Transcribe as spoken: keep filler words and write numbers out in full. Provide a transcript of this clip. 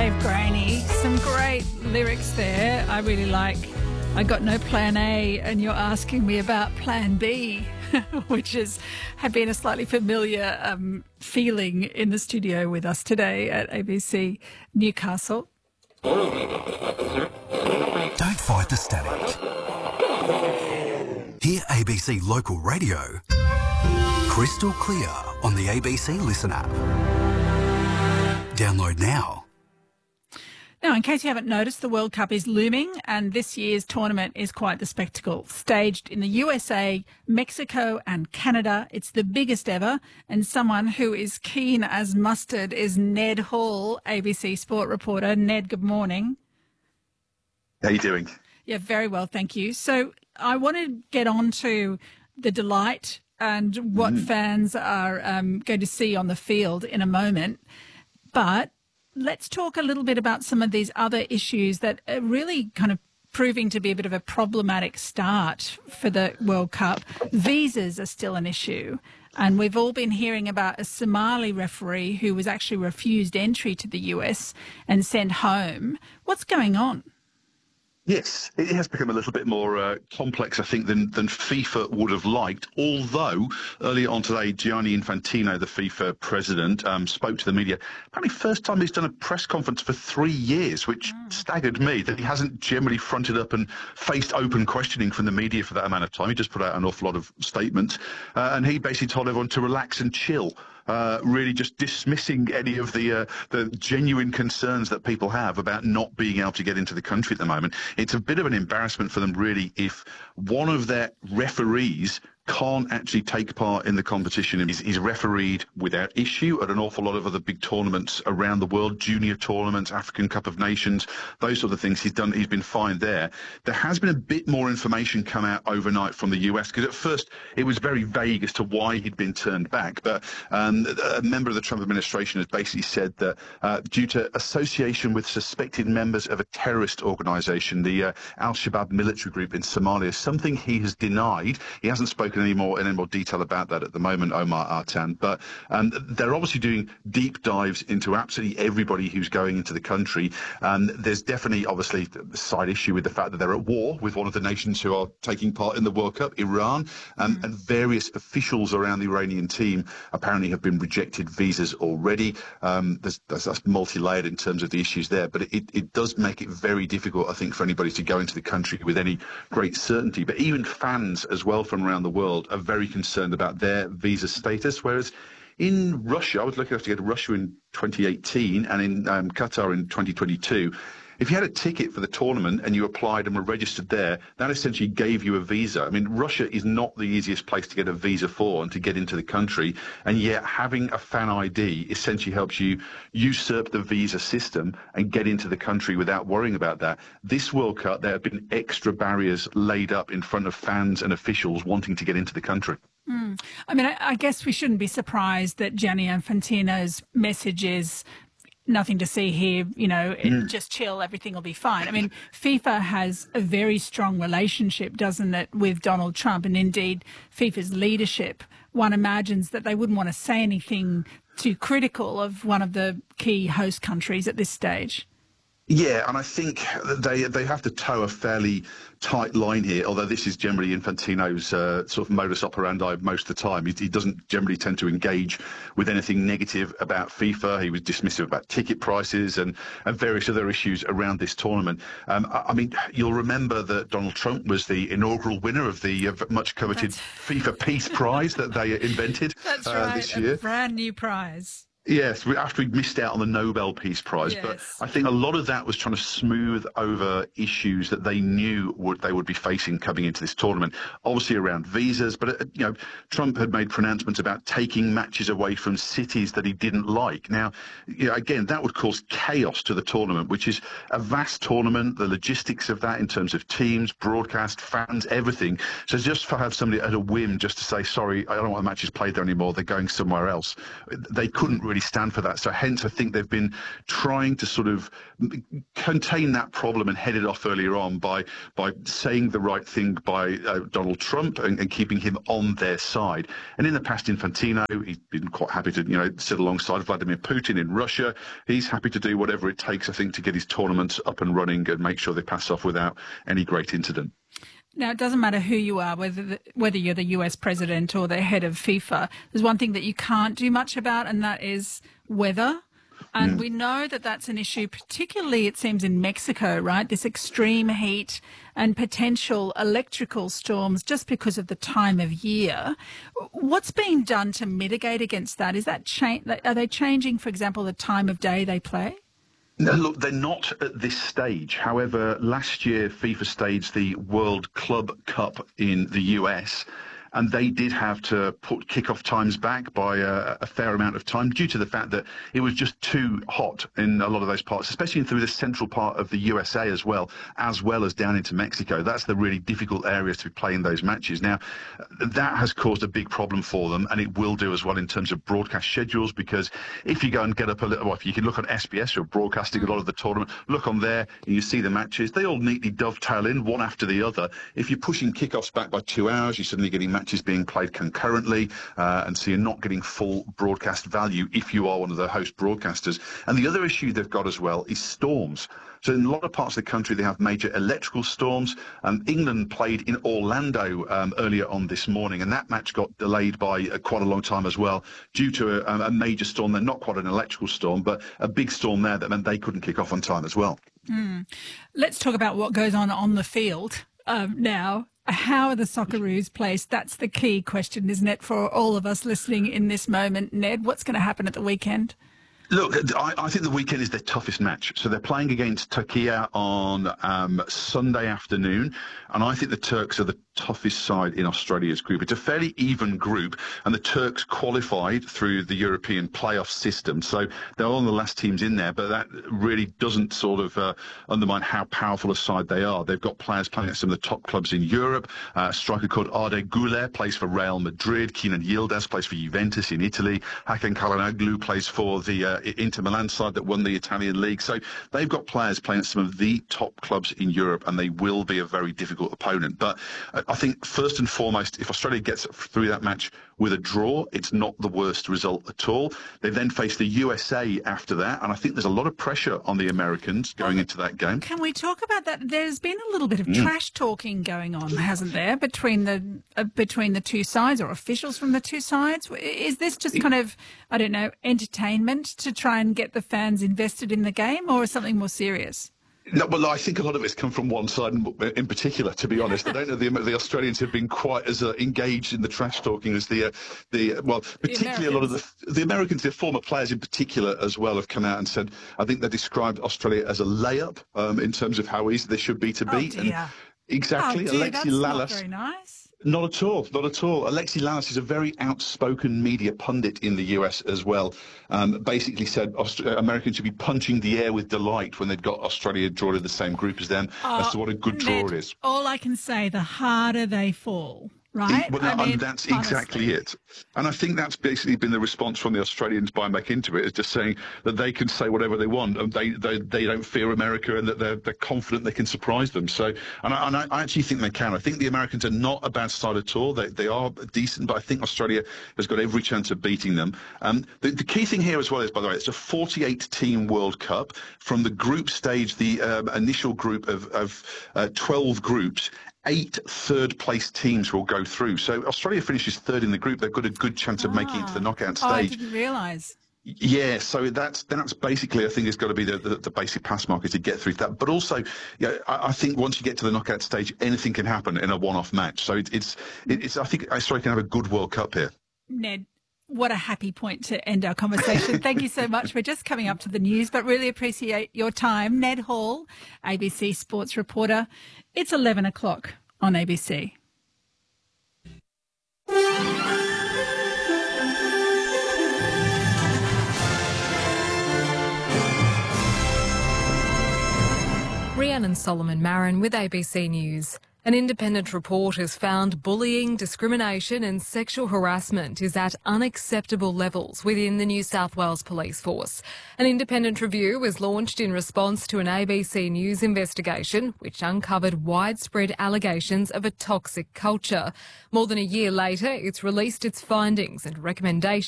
Dave Graney. Some great lyrics there. I really like, I got no plan A and you're asking me about plan B, which is have been a slightly familiar um, feeling in the studio with us today at A B C Newcastle. Don't fight the static. Hear A B C Local Radio crystal clear on the A B C Listen app. Download now. Now, in case you haven't noticed, the World Cup is looming and this year's tournament is quite the spectacle. Staged in the U S A, Mexico and Canada, it's the biggest ever, and someone who is keen as mustard is Ned Hall, A B C Sport reporter. Ned, good morning. How are you doing? Yeah, very well, thank you. So I want to get on to the delight and what mm. fans are um, going to see on the field in a moment. But let's talk a little bit about some of these other issues that are really kind of proving to be a bit of a problematic start for the World Cup. Visas are still an issue. And we've all been hearing about a Somali referee who was actually refused entry to the U S and sent home. What's going on? Yes, it has become a little bit more uh, complex, I think, than, than FIFA would have liked, although earlier on today, Gianni Infantino, the FIFA president, um, spoke to the media. Apparently first time he's done a press conference for three years, which mm. staggered me, that he hasn't generally fronted up and faced open questioning from the media for that amount of time. He just put out an awful lot of statements, uh, and he basically told everyone to relax and chill. Uh, really just dismissing any of the uh, the genuine concerns that people have about not being able to get into the country at the moment. It's a bit of an embarrassment for them, really, if one of their referees can't actually take part in the competition. He's, he's refereed without issue at an awful lot of other big tournaments around the world, junior tournaments, African Cup of Nations, those sort of things. He's done. He's been fine there. There has been a bit more information come out overnight from the U S, because at first it was very vague as to why he'd been turned back. But um, a member of the Trump administration has basically said that uh, due to association with suspected members of a terrorist organization, the uh, Al-Shabaab military group in Somalia, something he has denied. He hasn't spoken any more in any more detail about that at the moment, Omar Artan, but um, they're obviously doing deep dives into absolutely everybody who's going into the country. Um, there's definitely obviously a side issue with the fact that they're at war with one of the nations who are taking part in the World Cup, Iran, um, mm. and various officials around the Iranian team apparently have been rejected visas already. Um, there's, there's, that's multi-layered in terms of the issues there, but it, it does make it very difficult, I think, for anybody to go into the country with any great certainty. But even fans as well from around the world are very concerned about their visa status, whereas in Russia, I was lucky enough to go to Russia in twenty eighteen and in um, Qatar in twenty twenty-two. If you had a ticket for the tournament and you applied and were registered there, that essentially gave you a visa. I mean, Russia is not the easiest place to get a visa for and to get into the country, and yet having a fan I D essentially helps you usurp the visa system and get into the country without worrying about that. This World Cup, there have been extra barriers laid up in front of fans and officials wanting to get into the country. Mm. I mean, I, I guess we shouldn't be surprised that Gianni Infantino's message is nothing to see here, you know, mm. just chill, everything will be fine. I mean, FIFA has a very strong relationship, doesn't it, with Donald Trump, and indeed FIFA's leadership. One imagines that they wouldn't want to say anything too critical of one of the key host countries at this stage. Yeah, and I think they they have to toe a fairly tight line here, although this is generally Infantino's uh, sort of modus operandi most of the time. He, he doesn't generally tend to engage with anything negative about FIFA. He was dismissive about ticket prices and, and various other issues around this tournament. Um, I, I mean, you'll remember that Donald Trump was the inaugural winner of the uh, much coveted That's... FIFA Peace Prize that they invented That's uh, right, this year. A brand new prize. Yes, after we missed out on the Nobel Peace Prize, yes. But I think a lot of that was trying to smooth over issues that they knew would they would be facing coming into this tournament. Obviously around visas, but uh, you know, Trump had made pronouncements about taking matches away from cities that he didn't like. Now, you know, again, that would cause chaos to the tournament, which is a vast tournament. The logistics of that in terms of teams, broadcast, fans, everything. So just to have somebody at a whim just to say, sorry, I don't want the matches played there anymore, they're going somewhere else. They couldn't really really stand for that. So hence, I think they've been trying to sort of contain that problem and head it off earlier on by by saying the right thing by uh, Donald Trump and, and keeping him on their side. And in the past, Infantino, he's been quite happy to, you know, sit alongside Vladimir Putin in Russia. He's happy to do whatever it takes, I think, to get his tournaments up and running and make sure they pass off without any great incident. Now, it doesn't matter who you are, whether the, whether you're the U S president or the head of FIFA. There's one thing that you can't do much about, and that is weather. And mm. we know that that's an issue, particularly, it seems, in Mexico, right? This extreme heat and potential electrical storms just because of the time of year. What's being done to mitigate against that? Is that cha- are they changing, for example, the time of day they play? No, look, they're not at this stage. However, last year FIFA staged the World Club Cup in the U S, and they did have to put kickoff times back by a, a fair amount of time due to the fact that it was just too hot in a lot of those parts, especially through the central part of the U S A as well, as well as down into Mexico. That's the really difficult areas to be playing those matches. Now, that has caused a big problem for them, and it will do as well in terms of broadcast schedules, because if you go and get up a little, well, if you can look on S B S, you're broadcasting a lot of the tournament, look on there and you see the matches, they all neatly dovetail in one after the other. If you're pushing kickoffs back by two hours, you're suddenly getting matches is being played concurrently, uh, and so you're not getting full broadcast value if you are one of the host broadcasters. And the other issue they've got as well is storms. So in a lot of parts of the country, they have major electrical storms. Um, England played in Orlando um, earlier on this morning, and that match got delayed by uh, quite a long time as well due to a, a major storm there, not quite an electrical storm, but a big storm there that meant they couldn't kick off on time as well. Mm. Let's talk about what goes on on the field um, now. How are the Socceroos placed? That's the key question, isn't it, for all of us listening in this moment? Ned, what's going to happen at the weekend? Look, I, I think the weekend is their toughest match. So they're playing against Turkey on um, Sunday afternoon, and I think the Turks are the toughest side in Australia's group. It's a fairly even group, and the Turks qualified through the European playoff system. So they're one of the last teams in there, but that really doesn't sort of uh, undermine how powerful a side they are. They've got players playing at some of the top clubs in Europe. Uh, a striker called Arda Güler plays for Real Madrid. Kenan Yildiz plays for Juventus in Italy. Hakan Çalhanoğlu plays for the uh, Inter Milan side that won the Italian league. So they've got players playing at some of the top clubs in Europe, and they will be a very difficult opponent. But uh, I think first and foremost, if Australia gets through that match with a draw, it's not the worst result at all. They then face the U S A after that, and I think there's a lot of pressure on the Americans going into that game. Can we talk about that? There's been a little bit of mm. trash talking going on, hasn't there, between the uh, between the two sides, or officials from the two sides? Is this just kind of, I don't know, entertainment to try and get the fans invested in the game, or something more serious? No, well, I think a lot of it's come from one side in particular, to be honest. I don't know the, the Australians have been quite as uh, engaged in the trash talking as the, uh, the well, particularly a lot of the, the Americans, their former players in particular as well, have come out and said, I think they described Australia as a layup um, in terms of how easy they should be to beat. Oh, dear. And exactly. Oh, dear, Alexi that's Lalas. Not very nice. Not at all, not at all. Alexi Lalas is a very outspoken media pundit in the U S as well. Um, basically said Aust- Americans should be punching the air with delight when they've got Australia drawn in the same group as them, uh, as to what a good draw Ned, it is. All I can say, the harder they fall. Right? Well, no, I mean, and that's honestly. exactly it. And I think that's basically been the response from the Australians buying back into it, is just saying that they can say whatever they want, and they they, they don't fear America, and that they're, they're confident they can surprise them. So, and I, and I actually think they can. I think the Americans are not a bad side at all. They they are decent, but I think Australia has got every chance of beating them. Um, the, the key thing here as well is, by the way, it's a forty-eight team World Cup. From the group stage, the um, initial group of, of uh, twelve groups, eight third-place teams will go through. So Australia finishes third in the group. They've got a good chance of ah. making it to the knockout stage. Oh, I didn't realise. Yeah, so that's that's basically, I think, it's got to be the, the, the basic pass marker to get through that. But also, you know, I, I think once you get to the knockout stage, anything can happen in a one-off match. So it, it's it's. I think Australia can have a good World Cup here. Ned, what a happy point to end our conversation. Thank you so much. We're just coming up to the news, but really appreciate your time. Ned Hall, A B C sports reporter. It's eleven o'clock on A B C. Rhiannon Solomon Marin with A B C News. An independent report has found bullying, discrimination and sexual harassment is at unacceptable levels within the New South Wales Police Force. An independent review was launched in response to an A B C News investigation which uncovered widespread allegations of a toxic culture. More than a year later, it's released its findings and recommendations